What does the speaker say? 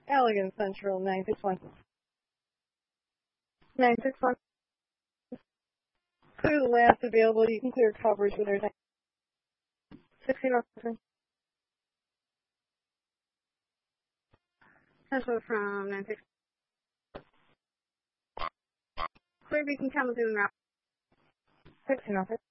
Elegant Central 961. 961. Clear the last available. You can clear coverage with our 16 officer. Central from 96. Clear Beacon Kalamazoo route. 16 officer.